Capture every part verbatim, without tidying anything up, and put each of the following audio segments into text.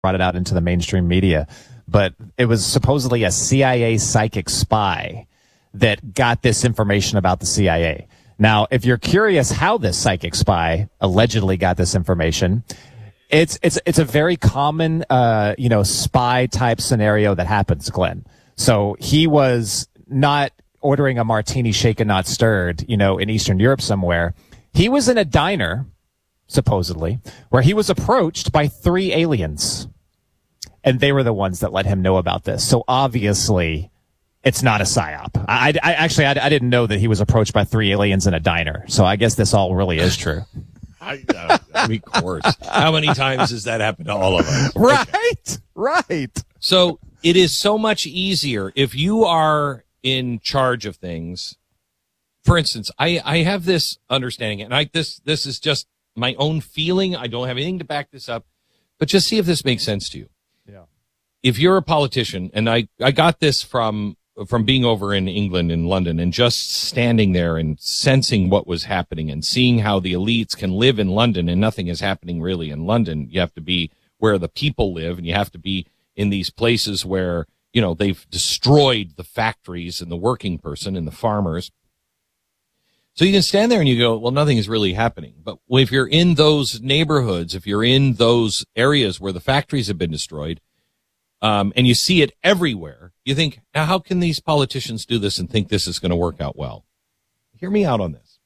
brought it out into the mainstream media. But it was supposedly a C I A psychic spy that got this information about the C I A. Now, if you're curious how this psychic spy allegedly got this information, it's it's it's a very common uh you know spy type scenario that happens, Glenn. So he was not ordering a martini shaken not stirred, you know, in Eastern Europe somewhere. He was in a diner, supposedly, where he was approached by three aliens. And they were the ones that let him know about this. So obviously, it's not a psyop. I, I actually, I, I didn't know that he was approached by three aliens in a diner. So I guess this all really is true. I, uh, I mean, of course. How many times has that happened to all of us? Right, okay. Right. So it is so much easier if you are in charge of things. For instance, I, I have this understanding, and I this this is just my own feeling. I don't have anything to back this up, but just see if this makes sense to you. Yeah. If you're a politician, and I, I got this from from being over in England, in London, and just standing there and sensing what was happening and seeing how the elites can live in London and nothing is happening really in London. You have to be where the people live, and you have to be in these places where, you know, they've destroyed the factories and the working person and the farmers. So you can stand there and you go, well, nothing is really happening. But if you're in those neighborhoods, if you're in those areas where the factories have been destroyed, um, and you see it everywhere, you think, now how can these politicians do this and think this is going to work out well? Hear me out on this.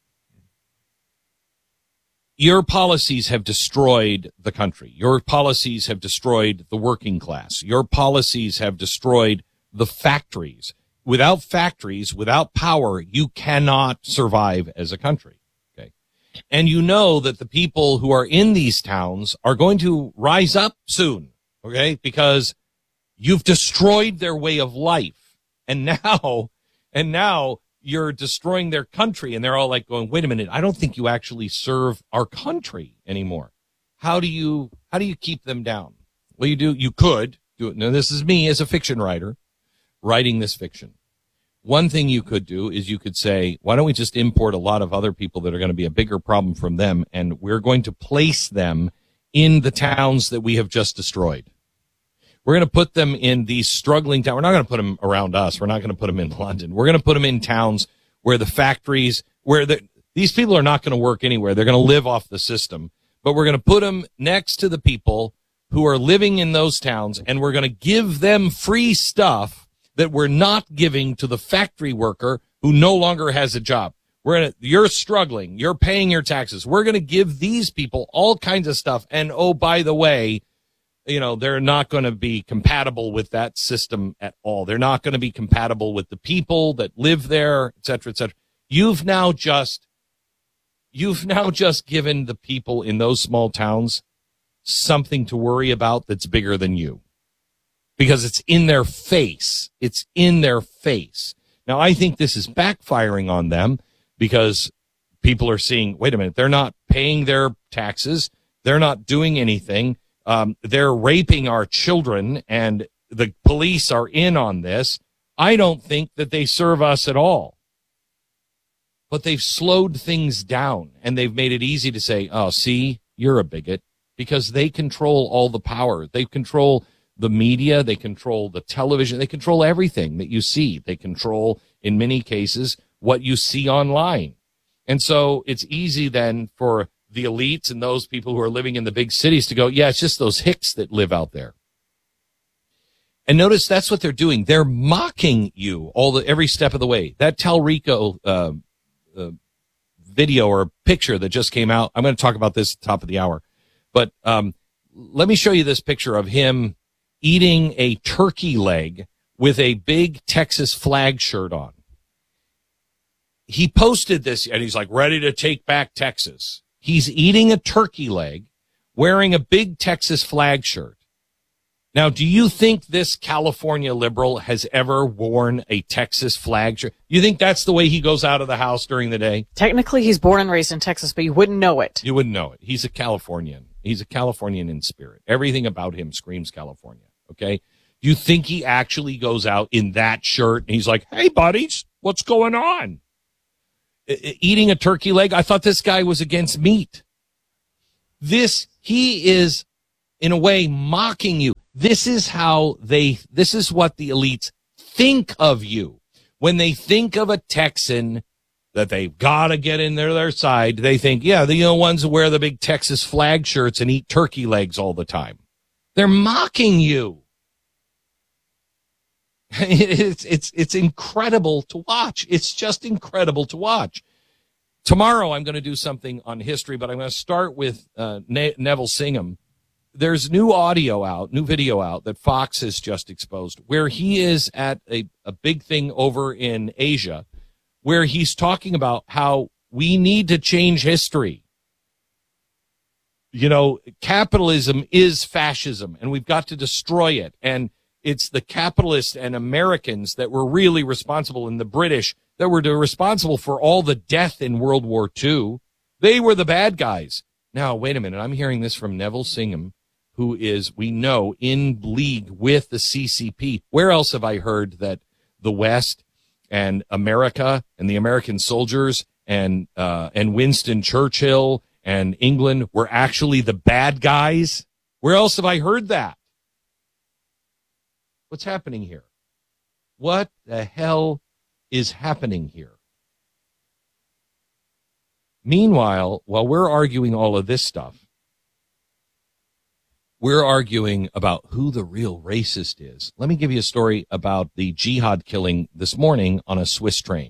Your policies have destroyed the country. Your policies have destroyed the working class. Your policies have destroyed the factories. Without factories, without power, you cannot survive as a country. Okay. And you know that the people who are in these towns are going to rise up soon. Okay. Because you've destroyed their way of life. And now, and now you're destroying their country. And they're all like going, wait a minute. I don't think you actually serve our country anymore. How do you, how do you keep them down? Well, you do, you could do it. Now, this is me as a fiction writer writing this fiction. One thing you could do is you could say, why don't we just import a lot of other people that are going to be a bigger problem from them, and we're going to place them in the towns that we have just destroyed. We're going to put them in these struggling towns. We're not going to put them around us. We're not going to put them in London. We're going to put them in towns where the factories, where the, these people are not going to work anywhere. They're going to live off the system. But we're going to put them next to the people who are living in those towns, and we're going to give them free stuff that we're not giving to the factory worker who no longer has a job. We're gonna, you're struggling. You're paying your taxes. We're going to give these people all kinds of stuff. And oh, by the way, you know, they're not going to be compatible with that system at all. They're not going to be compatible with the people that live there, et cetera, et cetera. You've now just, you've now just given the people in those small towns something to worry about that's bigger than you. Because it's in their face. It's in their face. Now, I think this is backfiring on them because people are seeing, wait a minute, they're not paying their taxes. They're not doing anything. Um, they're raping our children, and the police are in on this. I don't think that they serve us at all. But they've slowed things down, and they've made it easy to say, oh, see, you're a bigot, because they control all the power. They control the media. They control the television. They control everything that you see. They control, in many cases, what you see online. And so it's easy then for the elites and those people who are living in the big cities to go, yeah, it's just those hicks that live out there. And notice that's what they're doing. They're mocking you all the every step of the way. That Talrico uh, uh, video or picture that just came out, I'm going to talk about this at the top of the hour. But um, let me show you this picture of him eating a turkey leg with a big Texas flag shirt on. He posted this, and he's like, ready to take back Texas. He's eating a turkey leg, wearing a big Texas flag shirt. Now, do you think this California liberal has ever worn a Texas flag shirt? You think that's the way he goes out of the house during the day? Technically, he's born and raised in Texas, but you wouldn't know it. You wouldn't know it. He's a Californian. He's a Californian in spirit. Everything about him screams California, okay? Do you think he actually goes out in that shirt and he's like, hey, buddies, what's going on? Eating a turkey leg? I thought this guy was against meat. This, he is in a way, mocking you. This is how they, this is what the elites think of you. When they think of a Texan that they've got to get in their, their side, they think, yeah, the you know, ones who wear the big Texas flag shirts and eat turkey legs all the time. They're mocking you. It's, it's, it's incredible to watch. It's just incredible to watch. Tomorrow I'm going to do something on history, but I'm going to start with uh, ne- Neville Singham. There's new audio out, new video out that Fox has just exposed where he is at a, a big thing over in Asia where he's talking about how we need to change history. You know, capitalism is fascism and we've got to destroy it. And it's the capitalists and Americans that were really responsible, and the British that were responsible for all the death in World War Two. They were the bad guys. Now, wait a minute. I'm hearing this from Neville Singham, who is, we know, in league with the C C P. Where else have I heard that the West and America and the American soldiers and uh, and Winston Churchill and England were actually the bad guys? Where else have I heard that? What's happening here? What the hell is happening here? Meanwhile, while we're arguing all of this stuff, we're arguing about who the real racist is. Let me give you a story about the jihad killing this morning on a Swiss train.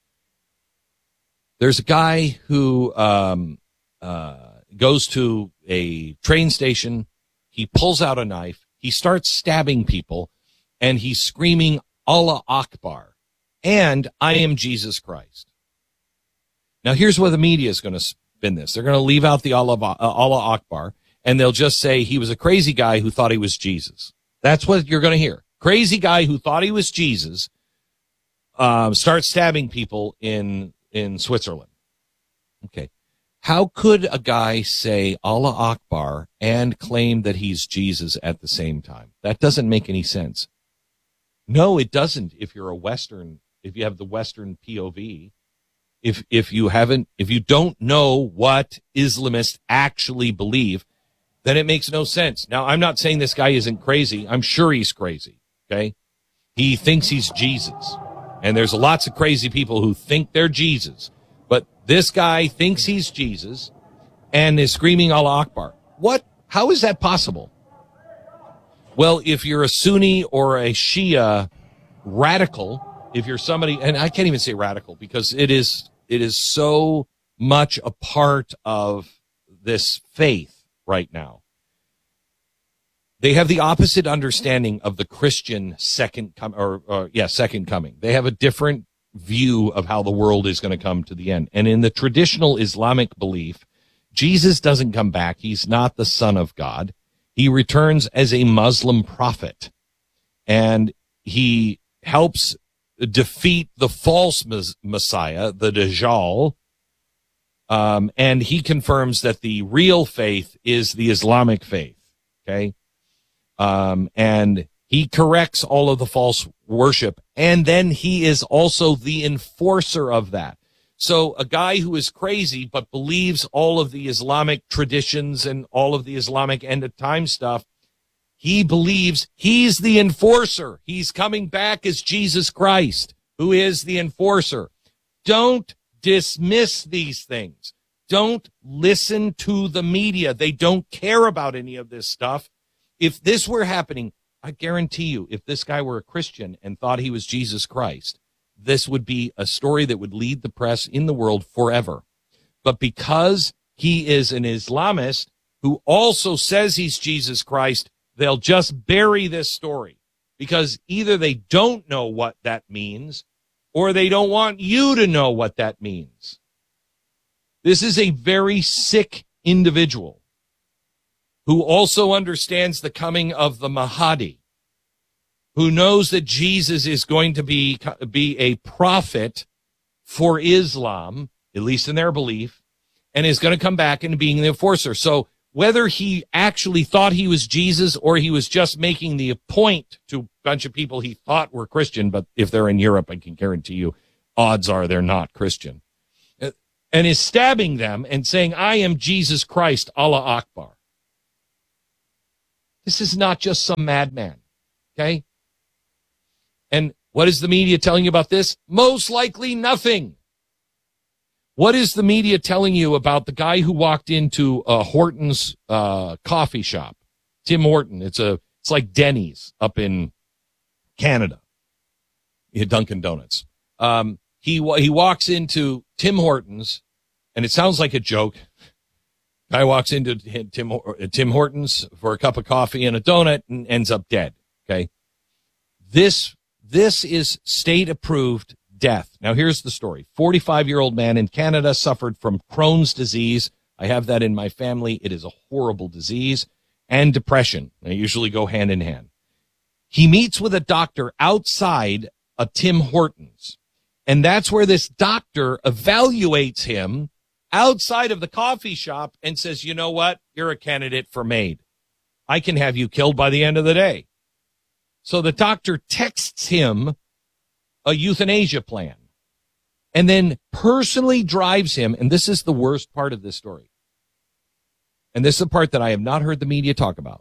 There's a guy who um, uh, goes to a train station. He pulls out a knife. He starts stabbing people, and he's screaming, Allah Akbar, and I am Jesus Christ. Now, here's where the media is going to spin this. They're going to leave out the Allah, uh, Allah Akbar, and they'll just say he was a crazy guy who thought he was Jesus. That's what you're going to hear. Crazy guy who thought he was Jesus um, starts stabbing people in in Switzerland. Okay. How could a guy say Allah Akbar and claim that he's Jesus at the same time? That doesn't make any sense. No, it doesn't. If you're a Western, if you have the Western P O V, if, if you haven't, if you don't know what Islamists actually believe, then it makes no sense. Now, I'm not saying this guy isn't crazy. I'm sure he's crazy. Okay. He thinks he's Jesus. And there's lots of crazy people who think they're Jesus, but this guy thinks he's Jesus and is screaming Allah Akbar. What? How is that possible? Well, if you're a Sunni or a Shia radical, if you're somebody, and I can't even say radical because it is, it is so much a part of this faith right now. They have the opposite understanding of the Christian second com- or, or yeah, second coming. They have a different view of how the world is going to come to the end. And in the traditional Islamic belief, Jesus doesn't come back. He's not the Son of God. He returns as a Muslim prophet, and he helps defeat the false Messiah, the Dajjal, um, and he confirms that the real faith is the Islamic faith, okay? Um, and he corrects all of the false worship, and then he is also the enforcer of that. So a guy who is crazy but believes all of the Islamic traditions and all of the Islamic end of time stuff, he believes he's the enforcer. He's coming back as Jesus Christ, who is the enforcer. Don't dismiss these things. Don't listen to the media. They don't care about any of this stuff. If this were happening, I guarantee you, if this guy were a Christian and thought he was Jesus Christ, this would be a story that would lead the press in the world forever. But because he is an Islamist who also says he's Jesus Christ, they'll just bury this story because either they don't know what that means or they don't want you to know what that means. This is a very sick individual who also understands the coming of the Mahdi, who knows that Jesus is going to be, be a prophet for Islam, at least in their belief, and is going to come back into being the enforcer. So whether he actually thought he was Jesus or he was just making the point to a bunch of people he thought were Christian, but if they're in Europe, I can guarantee you, odds are they're not Christian, and is stabbing them and saying, I am Jesus Christ, Allah Akbar. This is not just some madman, okay? And what is the media telling you about this? Most likely nothing. What is the media telling you about the guy who walked into uh, Horton's uh, coffee shop? Tim Horton. It's a it's like Denny's up in Canada. Dunkin' Donuts. Um, he he walks into Tim Hortons, and it sounds like a joke. Guy walks into Tim Tim Hortons for a cup of coffee and a donut and ends up dead. Okay, this this is state approved death. Now here's the story: forty-five-year-old man in Canada suffered from Crohn's disease. I have that in my family. It is a horrible disease, and depression. They usually go hand in hand. He meets with a doctor outside a Tim Hortons, and that's where this doctor evaluates him outside of the coffee shop and says, you know what? You're a candidate for MAID. I can have you killed by the end of the day. So the doctor texts him a euthanasia plan and then personally drives him. And this is the worst part of this story. And this is the part that I have not heard the media talk about.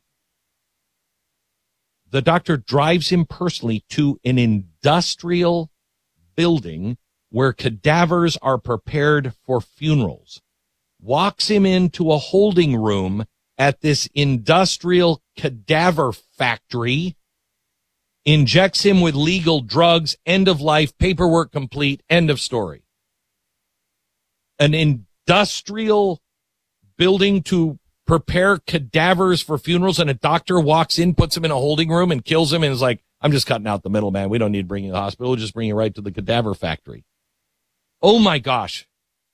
The doctor drives him personally to an industrial building where cadavers are prepared for funerals, walks him into a holding room at this industrial cadaver factory, injects him with legal drugs, end of life, paperwork complete, end of story. An industrial building to prepare cadavers for funerals, and a doctor walks in, puts him in a holding room and kills him and is like, I'm just cutting out the middle, man. We don't need to bring you to the hospital. We'll just bring you right to the cadaver factory. Oh my gosh.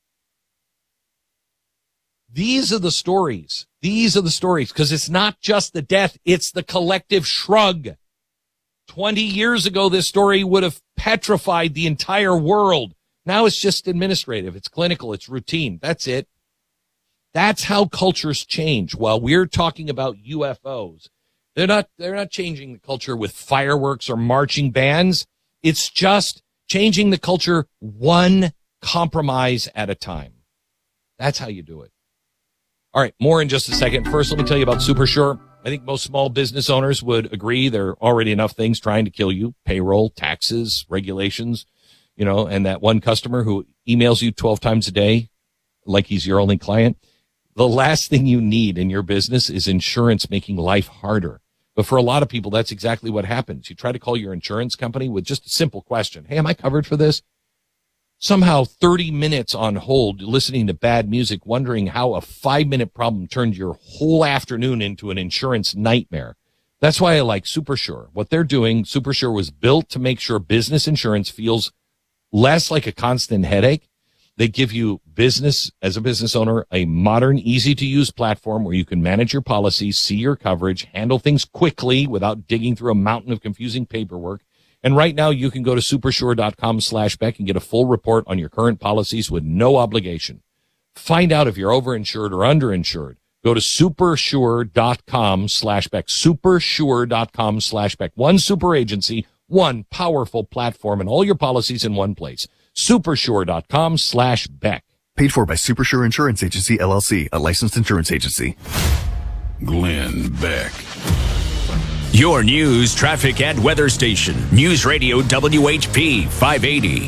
These are the stories. These are the stories, because it's not just the death. It's the collective shrug. twenty years ago, this story would have petrified the entire world. Now it's just administrative. It's clinical. It's routine. That's it. That's how cultures change. While we're talking about U F Os, they're not, they're not changing the culture with fireworks or marching bands. It's just changing the culture one compromise at a time. That's how you do it. All right, more in just a second. First, let me tell you about SuperSure. I think most small business owners would agree there are already enough things trying to kill you: payroll, taxes, regulations, you know, and that one customer who emails you twelve times a day like he's your only client. The last thing you need in your business is insurance making life harder. But for a lot of people, that's exactly what happens. You try to call your insurance company with just a simple question. Hey, am I covered for this? Somehow thirty minutes on hold, listening to bad music, wondering how a five minute problem turned your whole afternoon into an insurance nightmare. That's why I like SuperSure. What they're doing, SuperSure was built to make sure business insurance feels less like a constant headache. They give you business, as a business owner, a modern, easy-to-use platform where you can manage your policies, see your coverage, handle things quickly without digging through a mountain of confusing paperwork. And right now, you can go to supersure.com slash Beck and get a full report on your current policies with no obligation. Find out if you're overinsured or underinsured. Go to supersure.com slash Beck. Supersure.com slash Beck. One super agency, one powerful platform, and all your policies in one place. Supersure.com slash Beck. Paid for by Supersure Insurance Agency, L L C, a licensed insurance agency. Glenn Beck. Your news, traffic, and weather station. News Radio W H P five eighty.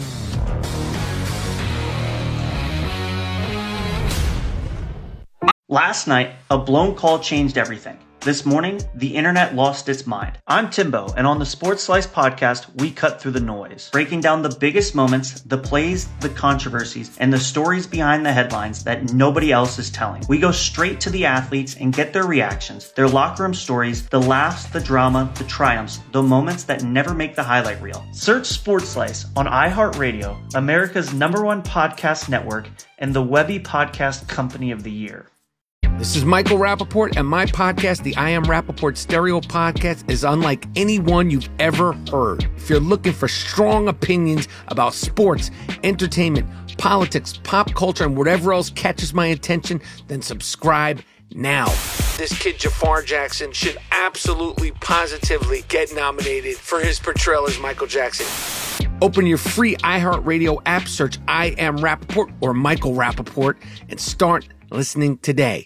Last night, a blown call changed everything. This morning, the internet lost its mind. I'm Timbo, and on the Sports Slice podcast, we cut through the noise, breaking down the biggest moments, the plays, the controversies, and the stories behind the headlines that nobody else is telling. We go straight to the athletes and get their reactions, their locker room stories, the laughs, the drama, the triumphs, the moments that never make the highlight reel. Search Sports Slice on iHeartRadio, America's number one podcast network, and the Webby Podcast Company of the Year. This is Michael Rappaport, and my podcast, the I Am Rappaport Stereo Podcast, is unlike any one you've ever heard. If you're looking for strong opinions about sports, entertainment, politics, pop culture, and whatever else catches my attention, then subscribe now. This kid, Jafar Jackson, should absolutely, positively get nominated for his portrayal as Michael Jackson. Open your free iHeartRadio app, search I Am Rappaport or Michael Rappaport, and start listening today.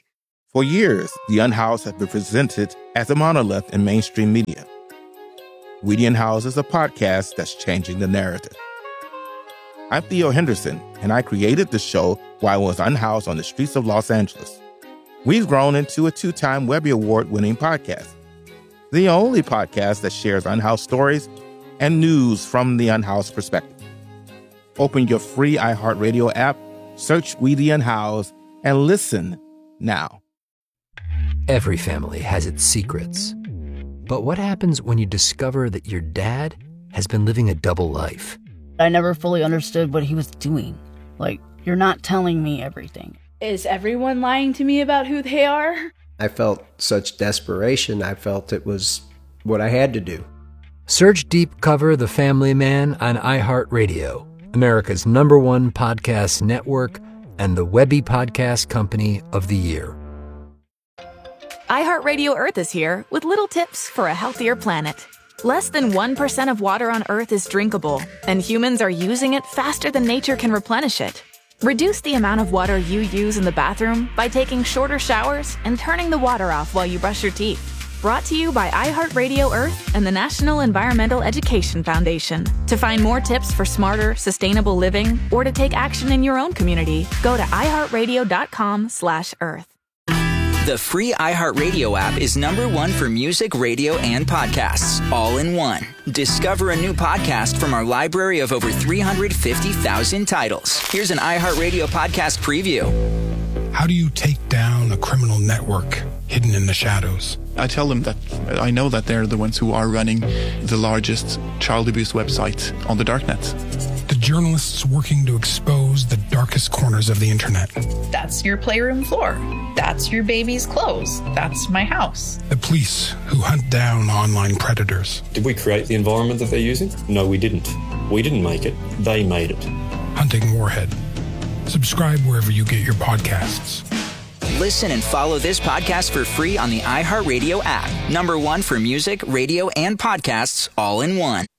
For years, The Unhoused has been presented as a monolith in mainstream media. We the Unhoused is a podcast that's changing the narrative. I'm Theo Henderson, and I created the show while I was unhoused on the streets of Los Angeles. We've grown into a two-time Webby Award-winning podcast, the only podcast that shares unhoused stories and news from the unhoused perspective. Open your free iHeartRadio app, search We the Unhoused, and listen now. Every family has its secrets. But what happens when you discover that your dad has been living a double life? I never fully understood what he was doing. Like, you're not telling me everything. Is everyone lying to me about who they are? I felt such desperation. I felt it was what I had to do. Search Deep Cover The Family Man on iHeartRadio, America's number one podcast network and the Webby Podcast Company of the Year. iHeartRadio Earth is here with little tips for a healthier planet. Less than one percent of water on Earth is drinkable, and humans are using it faster than nature can replenish it. Reduce the amount of water you use in the bathroom by taking shorter showers and turning the water off while you brush your teeth. Brought to you by iHeartRadio Earth and the National Environmental Education Foundation. To find more tips for smarter, sustainable living or to take action in your own community, go to iHeartRadio.com slash Earth. The free iHeartRadio app is number one for music, radio, and podcasts, all in one. Discover a new podcast from our library of over three hundred fifty thousand titles. Here's an iHeartRadio podcast preview. How do you take down a criminal network hidden in the shadows? I tell them that I know that they're the ones who are running the largest child abuse website on the darknet. The journalists working to expose the darkest corners of the internet. That's your playroom floor. That's your baby's clothes. That's my house. The police who hunt down online predators. Did we create the environment that they're using? No, we didn't. We didn't make it. They made it. Hunting Warhead. Subscribe wherever you get your podcasts. Listen and follow this podcast for free on the iHeartRadio app. Number one for music, radio, and podcasts, all in one.